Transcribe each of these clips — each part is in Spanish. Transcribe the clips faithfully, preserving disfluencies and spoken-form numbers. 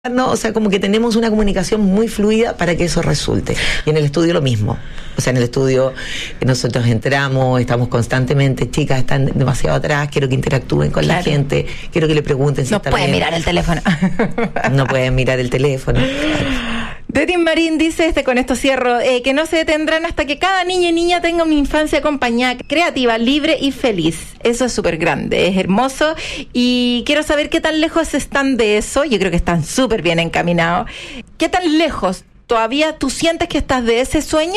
No, o sea, como que tenemos una comunicación muy fluida para que eso resulte. Y en el estudio lo mismo. O sea, en el estudio nosotros entramos, estamos constantemente, chicas están demasiado atrás, quiero que interactúen con claro. la gente, quiero que le pregunten si no está pueden bien. mirar el teléfono. No pueden mirar el teléfono. De Tim Marín dice, este con esto cierro, eh, que no se detendrán hasta que cada niño y niña tenga una infancia acompañada, creativa, libre y feliz. Eso es súper grande, es hermoso. Y quiero saber qué tan lejos están de eso. Yo creo que están súper bien encaminados. ¿Qué tan lejos todavía tú sientes que estás de ese sueño?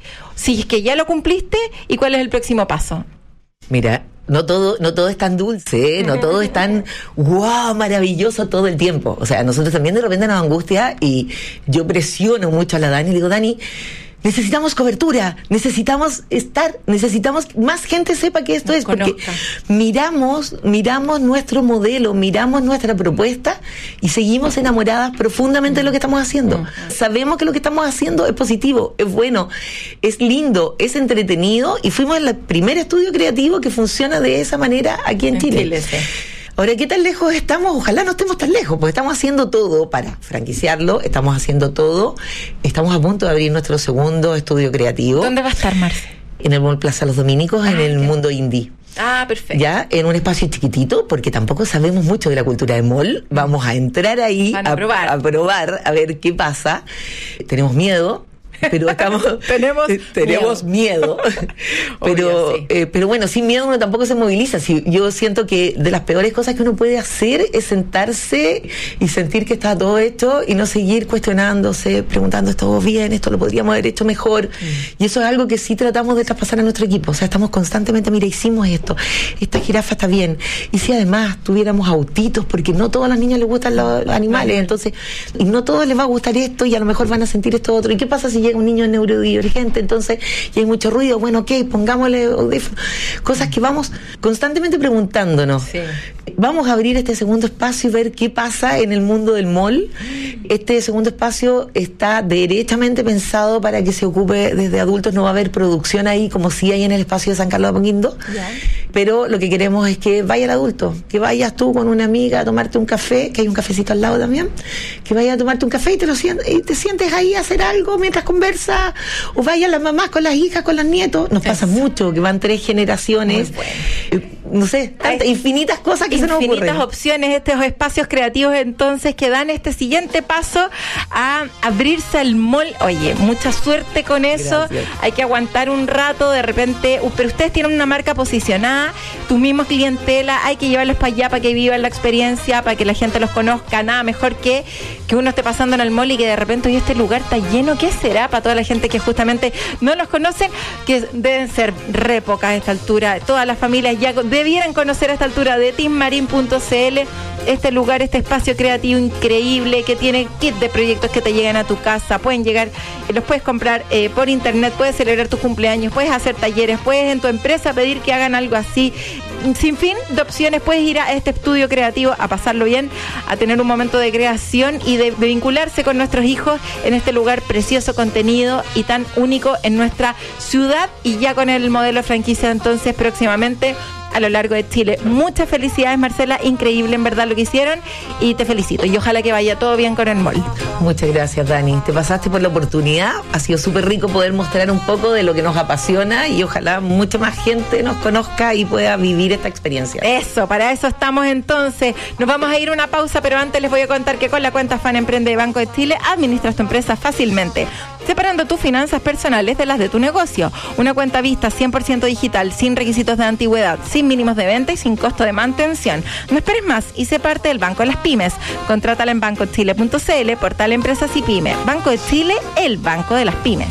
Si es que ya lo cumpliste, ¿y cuál es el próximo paso? Mira, no todo, no todo es tan dulce, ¿eh? No todo es tan wow, maravilloso todo el tiempo. O sea, nosotros también de repente nos angustia y yo presiono mucho a la Dani y digo, Dani, necesitamos cobertura, necesitamos estar, necesitamos más gente sepa que esto Nos es, porque conozca. miramos, miramos nuestro modelo, miramos nuestra propuesta y seguimos enamoradas profundamente de lo que estamos haciendo. Uh-huh. Sabemos que lo que estamos haciendo es positivo, es bueno, es lindo, es entretenido y fuimos el primer estudio creativo que funciona de esa manera aquí en, en Chile. Chile sí. Ahora, ¿qué tan lejos estamos? Ojalá no estemos tan lejos, porque estamos haciendo todo para franquiciarlo, estamos haciendo todo, estamos a punto de abrir nuestro segundo estudio creativo. ¿Dónde va a estar, Marce? En el Mall Plaza Los Dominicos, ah, en el okay. mundo indie. Ah, perfecto. Ya, en un espacio chiquitito, porque tampoco sabemos mucho de la cultura de mall. Vamos a entrar ahí a, a, probar. a probar, a ver qué pasa. Tenemos miedo. Pero estamos tenemos eh, tenemos miedo, miedo. pero Obvio, sí. eh, pero bueno, sin miedo uno tampoco se moviliza. Si, yo siento que de las peores cosas que uno puede hacer es sentarse y sentir que está todo hecho y no seguir cuestionándose, preguntando esto bien, esto lo podríamos haber hecho mejor. Mm. Y eso es algo que sí tratamos de traspasar a nuestro equipo. O sea, estamos constantemente, mira, hicimos esto, esta jirafa está bien. Y si además tuviéramos autitos, porque no a todas las niñas les gustan los animales, entonces, y no a todos les va a gustar esto y a lo mejor van a sentir esto otro. ¿Y qué pasa si llega un niño neurodivergente, entonces y hay mucho ruido? Bueno, ok, pongámosle audífono. Cosas que vamos constantemente preguntándonos. Sí. Vamos a abrir este segundo espacio y ver qué pasa en el mundo del mall. Este segundo espacio está derechamente pensado para que se ocupe desde adultos. No va a haber producción ahí como si hay en el espacio de San Carlos de Apoquindo. Yeah. Pero lo que queremos es que vaya el adulto, que vayas tú con una amiga a tomarte un café, que hay un cafecito al lado también, que vayas a tomarte un café y te lo sientes, y te sientes ahí a hacer algo mientras conversa, o vayan las mamás con las hijas, con los nietos. Nos pasa mucho, que van tres generaciones. Bueno. No sé, tantas, infinitas cosas que se nos ocurren. Infinitas opciones, estos espacios creativos entonces que dan este siguiente paso a abrirse al mall. Oye, mucha suerte con eso. Gracias. Hay que aguantar un rato, de repente, uh, pero ustedes tienen una marca posicionada, tus mismos clientela, hay que llevarlos para allá para que vivan la experiencia, para que la gente los conozca. Nada mejor que que uno esté pasando en el mall y que de repente hoy este lugar está lleno. ¿Qué será para toda la gente que justamente no los conocen? Que deben ser re pocas a esta altura. Todas las familias ya debieran conocer a esta altura de tim marin punto c l, este lugar, este espacio creativo increíble que tiene kit de proyectos que te llegan a tu casa, pueden llegar, los puedes comprar eh, por internet, puedes celebrar tus cumpleaños, puedes hacer talleres, puedes en tu empresa pedir que hagan algo así, sin fin de opciones. Puedes ir a este estudio creativo a pasarlo bien, a tener un momento de creación y de, de vincularse con nuestros hijos en este lugar precioso, contenido y tan único en nuestra ciudad, y ya con el modelo franquicia entonces próximamente a lo largo de Chile. Muchas felicidades, Marcela, increíble en verdad lo que hicieron y te felicito y ojalá que vaya todo bien con el mall. Muchas gracias, Dani, te pasaste por la oportunidad, ha sido súper rico poder mostrar un poco de lo que nos apasiona y ojalá mucha más gente nos conozca y pueda vivir esta experiencia. Eso, para eso estamos entonces. Nos vamos a ir a una pausa, pero antes les voy a contar que con la cuenta Fan Emprende de Banco de Chile administras tu empresa fácilmente, separando tus finanzas personales de las de tu negocio. Una cuenta vista cien por ciento digital, sin requisitos de antigüedad, sin mínimos de venta y sin costo de mantención. No esperes más y sé parte del Banco de las Pymes. Contrátala en banco chile punto c l, portal Empresas y Pyme. Banco de Chile, el banco de las pymes.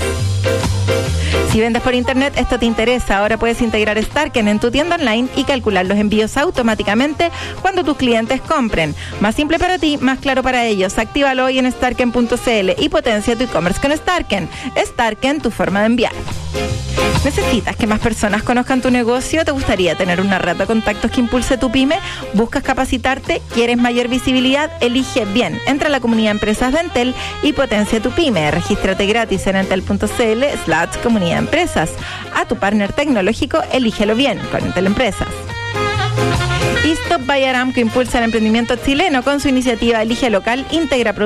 Si vendes por internet, esto te interesa. Ahora puedes integrar Starken en tu tienda online y calcular los envíos automáticamente cuando tus clientes compren. Más simple para ti, más claro para ellos. Actívalo hoy en starken punto c l y potencia tu e-commerce con Starken. Starken, tu forma de enviar. ¿Necesitas que más personas conozcan tu negocio? ¿Te gustaría tener una red de contactos que impulse tu pyme? ¿Buscas capacitarte? ¿Quieres mayor visibilidad? Elige bien. Entra a la comunidad Empresas de Entel y potencia tu pyme. Regístrate gratis en entel punto c l slash comunidad empresas. A tu partner tecnológico, elígelo bien con Entel Empresas. Y Stop by Aramco impulsa el emprendimiento chileno con su iniciativa Elige Local, integra productos